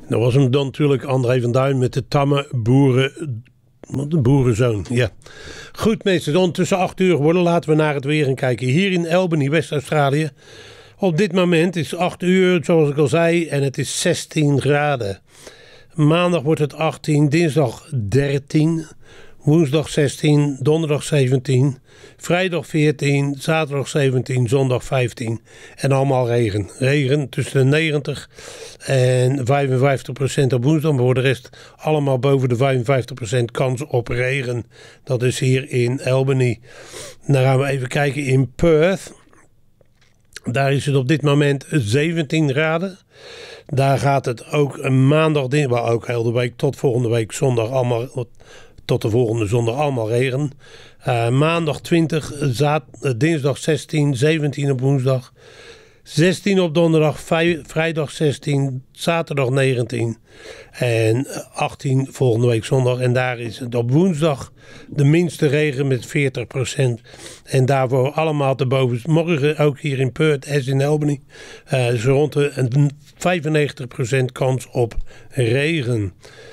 Dat was hem dan natuurlijk, André van Duin met de tamme boerenzoon. Ja. Goed mensen, ondertussen 8 uur geworden. Laten we naar het weer gaan kijken. Hier in Albany, West-Australië. Op dit moment is 8 uur, zoals ik al zei, en het is 16 graden. Maandag wordt het 18, dinsdag 13, woensdag 16, donderdag 17, vrijdag 14, zaterdag 17, zondag 15 en allemaal regen. Regen tussen de 90 en 55% op woensdag, maar voor de rest allemaal boven de 55% kans op regen. Dat is hier in Albany. Dan gaan we even kijken in Perth. Daar is het op dit moment 17 graden. Daar gaat het ook maandag, maar ook heel de week tot volgende week zondag allemaal, tot de volgende zondag allemaal regen. Maandag 20, dinsdag 16, 17 op woensdag, 16 op donderdag, vrijdag 16, zaterdag 19 en 18 volgende week zondag. En daar is het op woensdag de minste regen met 40%. En daarvoor allemaal te boven. Morgen ook hier in Perth, as in Albany, is rond de 95% kans op regen.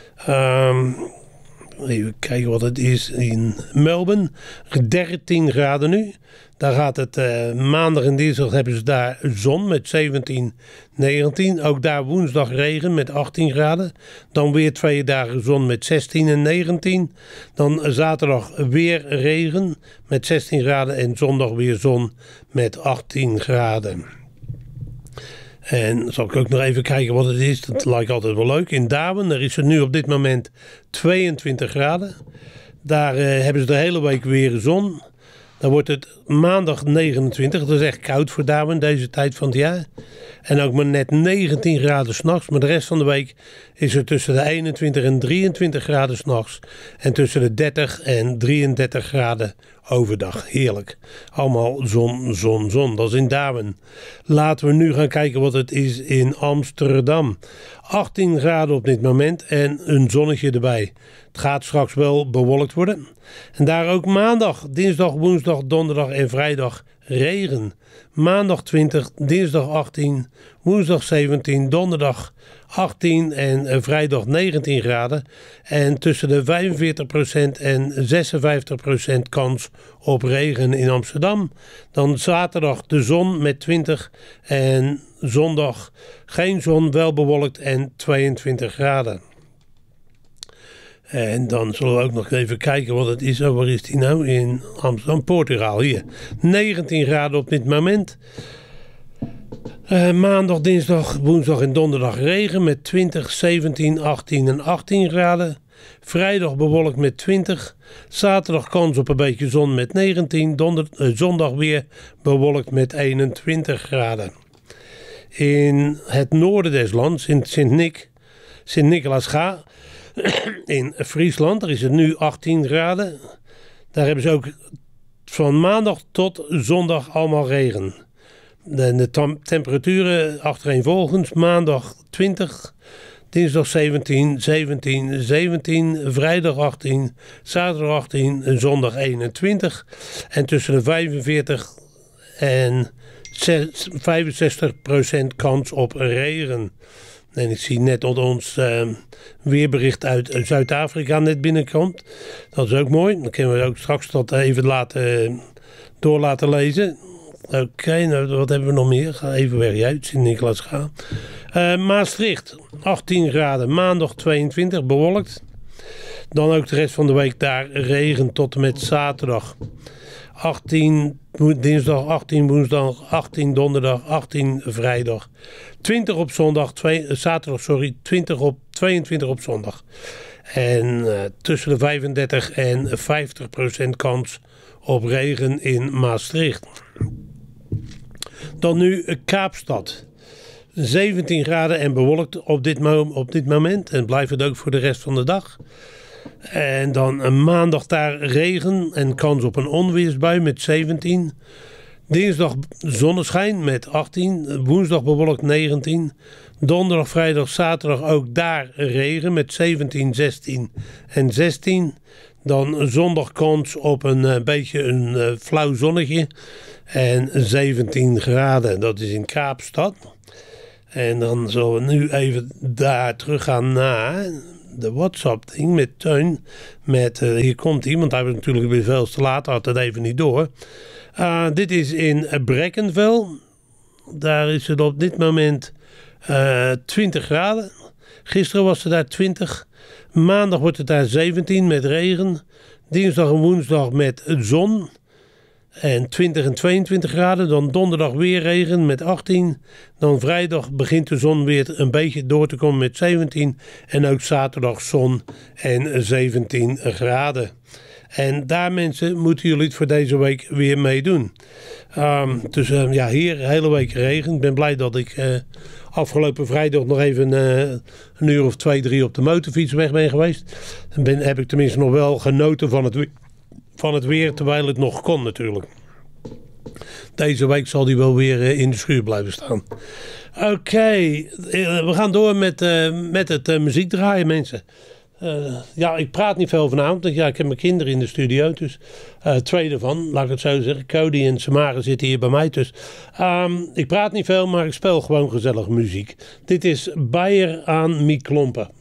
Even kijken wat het is in Melbourne. 13 graden nu. Daar gaat het maandag en dinsdag hebben ze daar zon met 17, 19. Ook daar woensdag regen met 18 graden. Dan weer 2 dagen zon met 16 en 19. Dan zaterdag weer regen met 16 graden. En zondag weer zon met 18 graden. En zal ik ook nog even kijken wat het is. Dat lijkt altijd wel leuk. In Darwin, daar is het nu op dit moment 22 graden. Daar hebben ze de hele week weer zon. Dan wordt het maandag 29. Dat is echt koud voor Darwin deze tijd van het jaar. En ook maar net 19 graden 's nachts. Maar de rest van de week is het tussen de 21 en 23 graden 's nachts. En tussen de 30 en 33 graden overdag. Heerlijk. Allemaal zon, zon, zon. Dat is in Darwin. Laten we nu gaan kijken wat het is in Amsterdam. 18 graden op dit moment en een zonnetje erbij. Het gaat straks wel bewolkt worden. En daar ook maandag, dinsdag, woensdag, donderdag en vrijdag regen. Maandag 20, dinsdag 18, woensdag 17, donderdag 18 en vrijdag 19 graden. En tussen de 45% en 56% kans op regen in Amsterdam. Dan zaterdag de zon met 20 en zondag geen zon, wel bewolkt en 22 graden. En dan zullen we ook nog even kijken wat het is. Waar is die nou? In Amsterdam, Portugal, hier. 19 graden op dit moment. Maandag, dinsdag, woensdag en donderdag regen met 20, 17, 18 en 18 graden. Vrijdag bewolkt met 20. Zaterdag kans op een beetje zon met 19. Zondag weer bewolkt met 21 graden. In het noorden des lands, in Sint-Nicolaas-Ga, in Friesland, daar is het nu 18 graden. Daar hebben ze ook van maandag tot zondag allemaal regen. De temperaturen achtereenvolgens. Maandag 20, dinsdag 17, 17, 17, vrijdag 18, zaterdag 18, zondag 21. En tussen de 45 en 65% kans op regen. En ik zie net dat ons weerbericht uit Zuid-Afrika net binnenkomt. Dat is ook mooi. Dan kunnen we ook straks dat even door laten lezen. Oké, nou wat hebben we nog meer? Ga even weg uit, Sint-Nicolaas gaan. Maastricht, 18 graden. Maandag 22, bewolkt. Dan ook de rest van de week daar regen tot en met zaterdag. 18, dinsdag 18, woensdag 18, donderdag 18, vrijdag 20 op zondag, 22 op zondag. En tussen de 35 en 50% kans op regen in Maastricht. Dan nu Kaapstad. 17 graden en bewolkt op dit moment en blijft het ook voor de rest van de dag. En dan maandag daar regen en kans op een onweersbui met 17. Dinsdag zonneschijn met 18. Woensdag bewolkt 19. Donderdag, vrijdag, zaterdag ook daar regen met 17, 16 en 16. Dan zondag kans op een beetje een flauw zonnetje en 17 graden. Dat is in Kaapstad. En dan zullen we nu even daar terug gaan naar de WhatsApp-ding met Teun. Hier komt hij, want hij was natuurlijk weer veel te laat, had het even niet door. Dit is in Brackenfell. Daar is het op dit moment 20 graden. Gisteren was het daar 20. Maandag wordt het daar 17 met regen. Dinsdag en woensdag met zon. En 20 en 22 graden. Dan donderdag weer regen met 18. Dan vrijdag begint de zon weer een beetje door te komen met 17. En ook zaterdag zon en 17 graden. En daar, mensen, moeten jullie het voor deze week weer meedoen. Dus hier de hele week regen. Ik ben blij dat ik afgelopen vrijdag nog even een uur of 2, 3 op de motorfiets weg ben geweest. Dan heb ik tenminste nog wel genoten van het weer, terwijl het nog kon natuurlijk. Deze week zal die wel weer in de schuur blijven staan. Oké, we gaan door met het muziek draaien, mensen. Ik praat niet veel vanavond. Ik heb mijn kinderen in de studio. Dus 2 ervan, laat ik het zo zeggen. Cody en Samara zitten hier bij mij. Dus ik praat niet veel, maar ik speel gewoon gezellig muziek. Dit is Bayer aan Mi Klompen.